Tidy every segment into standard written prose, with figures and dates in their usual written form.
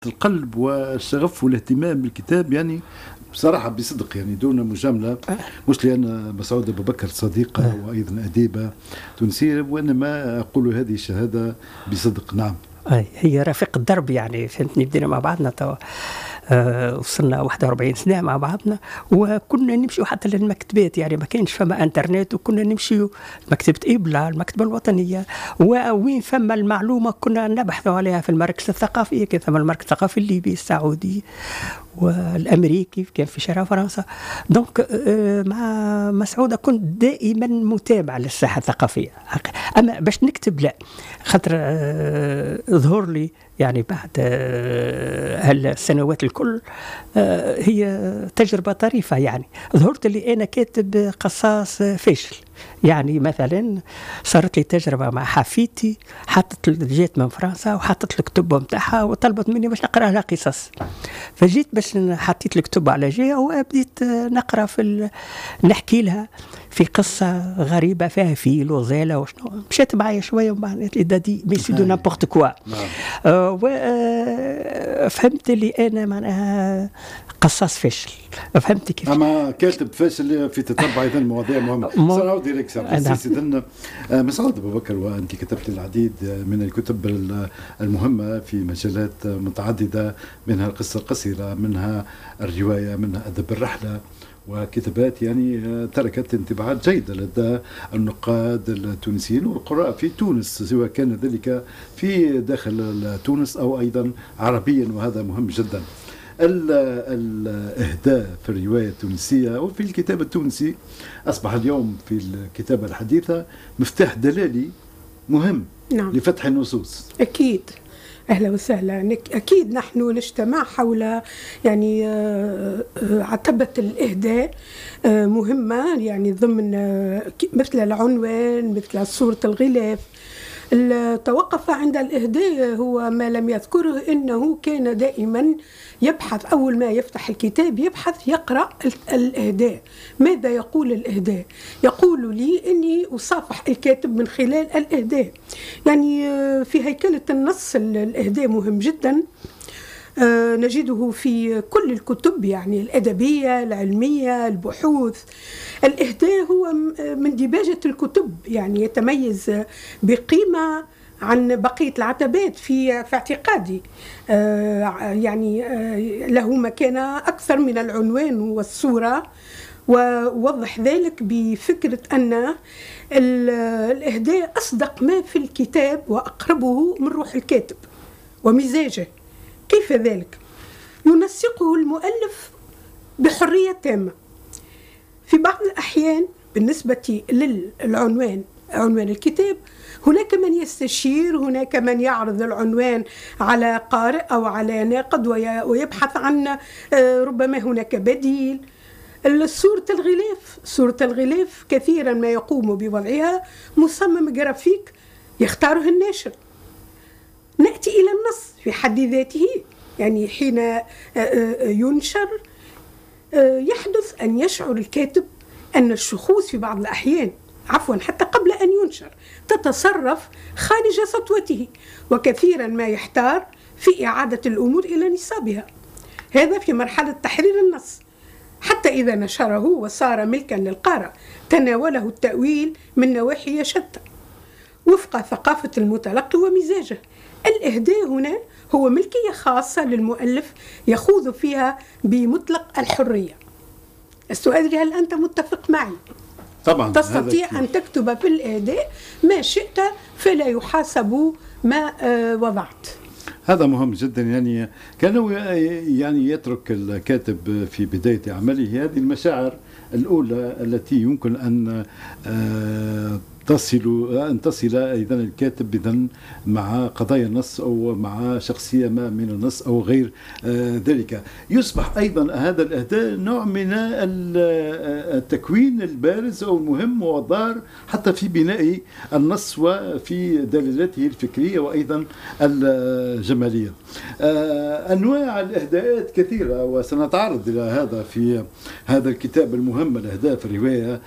القلب والشغف والاهتمام بالكتاب، يعني بصراحة بصدق، يعني دون مجاملة، مش لأن مسعود أبو بكر صديقة وأيضا أديبة تونسية، وإنما أقول هذه الشهادة بصدق. نعم، هي رفيق الدرب، يعني فهمتني، بدينا مع بعضنا توا وصلنا 41 سنة مع بعضنا، وكنا نمشي حتى للمكتبات، يعني ما كانش فما انترنت، وكنا نمشي مكتبة إبلة، المكتبة الوطنية، ووين فما المعلومة كنا نبحثوا عليها في المركز الثقافي، كان ثم المركز الثقافي الليبي السعودي والأمريكي كان في شارع فرنسا. دونك مع مسعودة كنت دائما متابعة للساحة الثقافية، أما باش نكتب لا، خاطر ظهر لي يعني بعد هالسنوات الكل هي تجربة طريفة. يعني ظهرت لي أنا كاتب قصاص فاشل. يعني مثلا صارت لي تجربة مع حفيدتي، جيت من فرنسا وحطت الكتب متاعها وطلبت مني باش نقرأ لها قصص، فجيت باش حطيت الكتب على جهة وبديت نقرأ نحكي لها في قصة غريبة فيها فيل وزالة وشنو، مشيت معايا شوية وبعد قالت لي دادي ميسي دو نامبورت كوا. فهمت اللي أنا معناها قصاص فاشل. فهمت كيف؟ أما كاتب فاشل في تتبع أيضا مواضيع مهمة. سنعود إليك سيدنا مسعود أبو بكر، وأنت كتبت العديد من الكتب المهمة في مجالات متعددة، منها القصة القصيرة، منها الرواية، منها أدب الرحلة، وكتابات يعني تركت انطباعات جيدة لدى النقاد التونسيين والقراء في تونس، سواء كان ذلك في داخل تونس أو أيضا عربيا، وهذا مهم جدا. الإهداء في الرواية التونسية وفي الكتاب التونسي أصبح اليوم في الكتابة الحديثة مفتاح دلالي مهم. نعم. لفتح النصوص. أكيد، أهلا وسهلا. أكيد نحن نجتمع حول يعني عتبة الإهداء مهمة، يعني ضمن مثل العنوان، مثل صورة الغلاف. توقف عند الإهداء هو ما لم يذكره، إنه كان دائما يبحث، أول ما يفتح الكتاب يبحث يقرأ الإهداء. ماذا يقول الإهداء؟ يقول لي أني أصافح الكاتب من خلال الإهداء. يعني في هيكلة النص الإهداء مهم جدا، نجده في كل الكتب، يعني الأدبية، العلمية، البحوث. الإهداء هو من ديباجة الكتب، يعني يتميز بقيمة عن بقية العتبات في اعتقادي. يعني له مكانة أكثر من العنوان والصورة، ووضح ذلك بفكرة أن الإهداء أصدق ما في الكتاب وأقربه من روح الكاتب ومزاجه. كيف ذلك؟ ينسقه المؤلف بحرية تامة. في بعض الأحيان بالنسبة للعنوان، عنوان الكتاب، هناك من يستشير، هناك من يعرض العنوان على قارئ أو على ناقد ويبحث عن ربما هناك بديل. صورة الغلاف كثيرا ما يقوم بوضعها مصمم جرافيك يختاره الناشر. نأتي إلى النص في حد ذاته، يعني حين ينشر يحدث أن يشعر الكاتب أن الشخوص في بعض الأحيان، حتى قبل أن ينشر، تتصرف خارج سطوته، وكثيرا ما يحتار في إعادة الأمور إلى نصابها. هذا في مرحلة تحرير النص. حتى إذا نشره وصار ملكا للقارئ تناوله التأويل من نواحي شتى وفق ثقافة المتلقي ومزاجه. الإهداء هنا هو ملكية خاصة للمؤلف يخوض فيها بمطلق الحرية. السؤال هل أنت متفق معي؟ طبعا تستطيع أن تكتب في الإهداء ما شئت فلا يحاسب ما وضعت. هذا مهم جدا. يعني كانوا يعني يترك الكاتب في بداية عمله هذه المشاعر الأولى التي يمكن أن تصل أيضا الكاتب إذن مع قضايا النص أو مع شخصية ما من النص أو غير ذلك. يصبح أيضا هذا الإهداء نوع من التكوين البارز أو المهم والضار حتى في بناء النص وفي دلالته الفكرية وأيضا الجمالية. أنواع الإهداءات كثيرة وسنتعرض إلى هذا في هذا الكتاب المهم، الإهداء في الرواية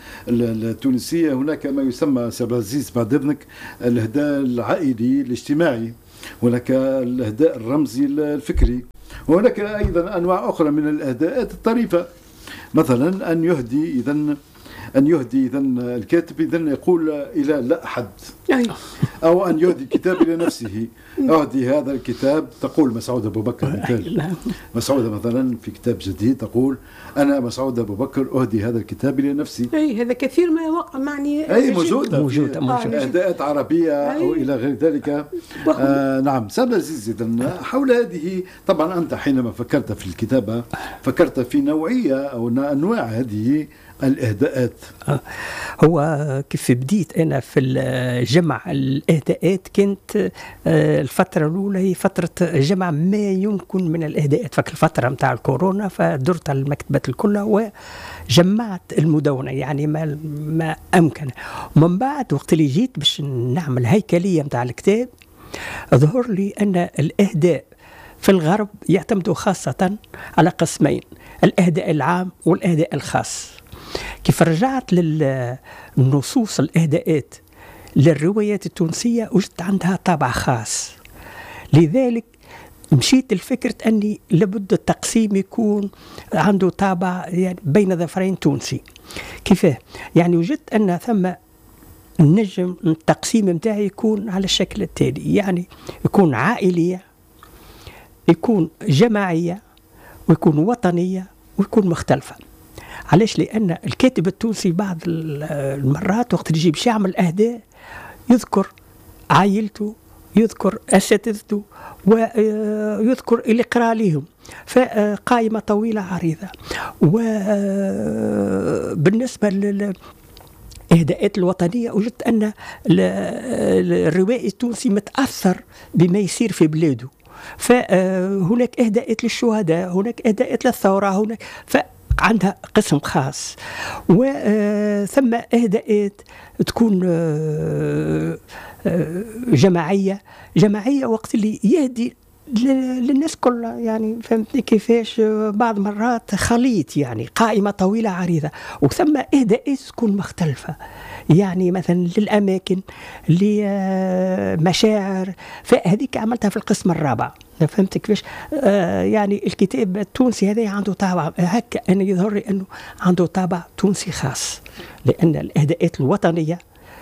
التونسية. هناك ما يسمى سي عبد العزيز بعد إذنك الإهداء العائلي الاجتماعي، هناك الإهداء الرمزي الفكري، وهناك أيضا أنواع أخرى من الإهداءات الطريفة، مثلا أن يهدي الكاتب يقول إلى لا أحد، أو أن يهدي الكتاب إلى نفسه. أهدي هذا الكتاب، تقول مسعود أبو بكر مثال، مسعود مثلا في كتاب جديد تقول أنا مسعود أبو بكر أهدي هذا الكتاب إلى نفسي. هذا كثير ما يوقع معني. موجودة إهداءات عربية أو إلى غير ذلك. نعم سامي عزيز. حول هذه طبعا أنت حينما فكرت في الكتابة فكرت في نوعية أو أنواع هذه الإهداءات. هو كيف بديت أنا في جمع الإهداءات كانت الفترة الأولى هي فترة جمع ما يمكن من الإهداءات، فك الفترة متاع الكورونا فدرت على المكتبات الكلها وجمعت المدونة يعني ما أمكن. ومن بعد وقت اللي جيت باش نعمل هيكلية متاع الكتاب ظهر لي أن الإهداء في الغرب يعتمدوا خاصة على قسمين، الإهداء العام والإهداء الخاص. كيف رجعت للنصوص الإهداءات للروايات التونسية وجدت عندها طابع خاص، لذلك مشيت الفكرة أني لابد التقسيم يكون عنده طابع يعني بين ظفرين تونسي. كيفاه؟ يعني وجدت أن ثم النجم التقسيم متاعي يكون على الشكل التالي، يعني يكون عائلية، يكون جماعية، ويكون وطنية، ويكون مختلفة. علاش؟ لأن الكاتب التونسي بعض المرات وقت يجي باش يعمل أهداء يذكر عائلته، يذكر أساتذته، ويذكر اللي قرأ لهم، فقائمة طويلة عريضة. وبالنسبة للإهداءات الوطنية وجدت أن الروائي التونسي متأثر بما يصير في بلاده، فهناك إهداءات للشهداء، هناك إهداءات للثورة، هناك عندها قسم خاص. وثم إهداءات تكون جماعية وقت اللي يهدي للناس كلها، يعني فهمتني كيفاش؟ بعض مرات خليط، يعني قائمة طويلة عريضة. وثم إهداءات تكون مختلفة، يعني مثلا للأماكن، لمشاعر، فهذيك عملتها في القسم الرابع. فهمت كيفاش؟ يعني الكتاب التونسي هذا عنده طابع هكا، أنا يظهر لي أنه عنده طابع تونسي خاص، لأن الإهداءات الوطنية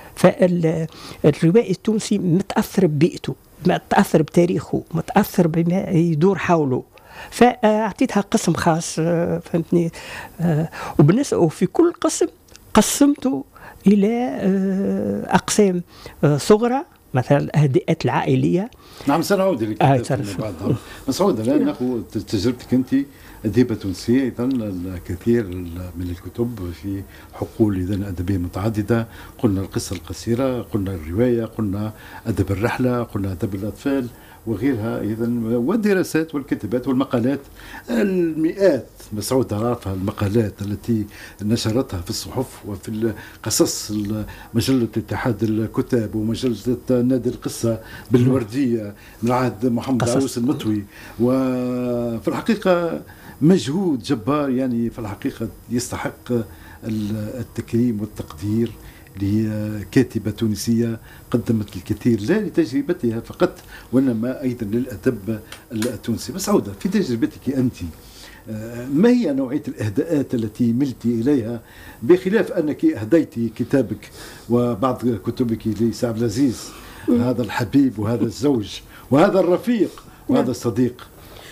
فالروائي التونسي متأثر ببيئته، متأثر بتاريخه، متأثر بما يدور حوله، فأعطيتها قسم خاص. فهمتني؟ وبالنسبة في كل قسم قسمته إلى أقسام صغرى، مثلا الأهداءات العائلية. نعم سنعود لك مسعود. الآن نأخذ تجربتك أنت أديبة تونسية، إذن الكثير من الكتب في حقول إذن أدبية متعددة، قلنا القصة القصيرة، قلنا الرواية، قلنا أدب الرحلة، قلنا أدب الأطفال وغيرها، إذن والدراسات والكتابات والمقالات المئات. مسعود عرفها المقالات التي نشرتها في الصحف وفي القصص، مجلة اتحاد الكتاب ومجلة نادي القصة بالوردية من عهد محمد عوس المطوي. وفي الحقيقة مجهود جبار، يعني في الحقيقة يستحق التكريم والتقدير لكاتبة تونسية قدمت الكثير لا لتجربتها فقط وإنما أيضا للأدب التونسي. مسعودة، في تجربتك أنت ما هي نوعية الإهداءات التي ملتي إليها، بخلاف أنك أهديت كتابك وبعض كتبك لسعد العزيز، هذا الحبيب وهذا الزوج وهذا الرفيق وهذا الصديق؟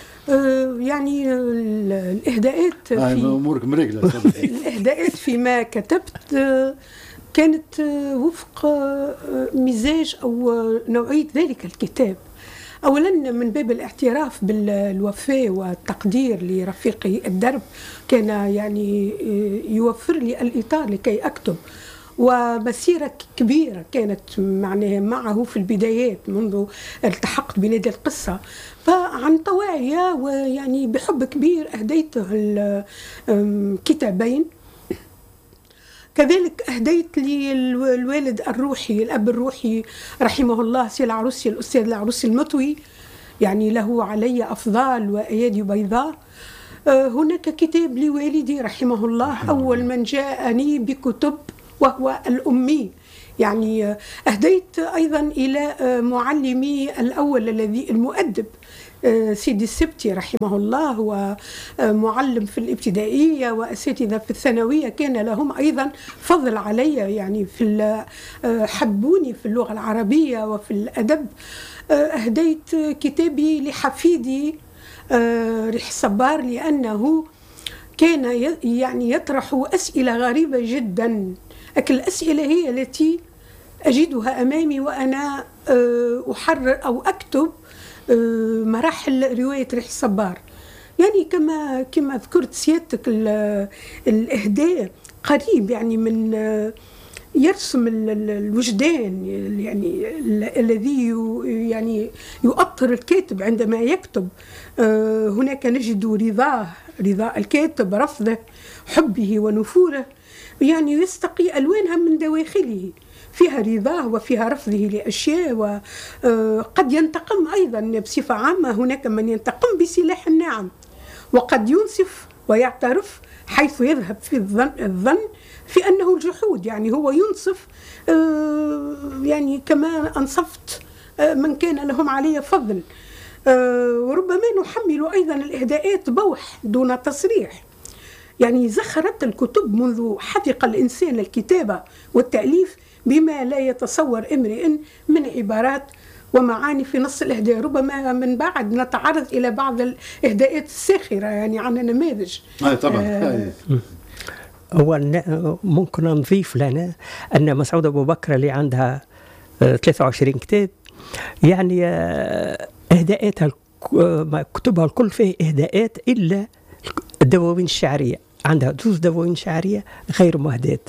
يعني الإهداءات أمورك مريقلة. الإهداءات فيما كتبت كانت وفق مزاج أو نوعية ذلك الكتاب. أولا من باب الاعتراف بالوفاء والتقدير لرفيقي الدرب، كان يعني يوفر لي الإطار لكي أكتب، ومسيرة كبيرة كانت معه في البدايات منذ التحقت بنادي القصة، فعن طواعية ويعني بحب كبير أهديته كتابين. كذلك أهديت لي الوالد الروحي، الأب الروحي رحمه الله، سي العروسي الأستاذ العروسي المطوي، يعني له علي أفضال وأيادي بيضاء. هناك كتاب لوالدي رحمه الله، أول من جاءني بكتب وهو الأمي، يعني أهديت أيضا إلى معلمي الأول الذي المؤدب سيدي السبتي رحمه الله، هو معلم في الابتدائية وأساتذة في الثانوية، كان لهم أيضا فضل علي يعني في حبوني في اللغة العربية وفي الأدب. أهديت كتابي لحفيدي ريح الصبار لأنه كان يعني يطرح أسئلة غريبة جدا، لكن الأسئلة هي التي أجدها أمامي وأنا أحرر أو أكتب مراحل رواية ريح الصبار. يعني كما ذكرت سيادتك الإهداء قريب يعني من يرسم الوجدان يعني الذي يعني يؤطر الكاتب عندما يكتب. هناك نجد رضاء الكاتب، رفضه، حبه ونفوره، يعني يستقي ألوانها من دواخله، فيها رضاه وفيها رفضه لأشياء، وقد ينتقم أيضا بصفة عامة. هناك من ينتقم بسلاح النعم، وقد ينصف ويعترف حيث يذهب في الظن في أنه الجحود، يعني هو ينصف يعني كما أنصفت من كان لهم علي فضل. وربما نحمل أيضا الإهداءات بوح دون تصريح، يعني زخرت الكتب منذ حفق الإنسان الكتابة والتأليف بما لا يتصور امرئ من عبارات ومعاني في نص الإهداء. ربما من بعد نتعرض إلى بعض الإهداءات الساخرة، يعني عن نماذج. طبعا. هو ممكن نضيف لنا أن مسعود أبو بكر اللي عندها 23 كتاب، يعني إهداءاتها كتبها الكل فيه إهداءات إلا الدواوين الشعرية، عندها 2 دواوين شعرية غير مهدات،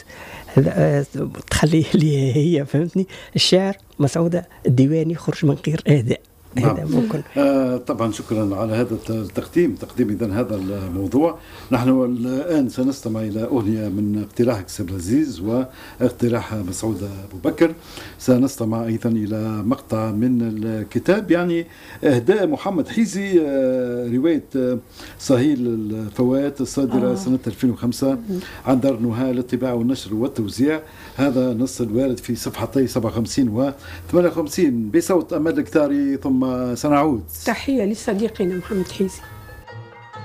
تخليه لي هي، فهمتني؟ الشعر مسعودة الديواني خرج من غير إهداء. ممكن. طبعا شكرا على هذا تقديم إذن هذا الموضوع. نحن الآن سنستمع إلى أغنية من اقتراحك سيد العزيز واقتراح مسعود أبو بكر. سنستمع أيضا إلى مقطع من الكتاب، يعني إهداء محمد حيزي، رواية صهيل الفوات الصادرة سنة 2005 عن دار نهى للطباعة والنشر والتوزيع. هذا نص الوارد في صفحتي 57 و 58 بصوت أمل الكتاري، ثم سنعود. تحية لصديقنا محمد حيزي.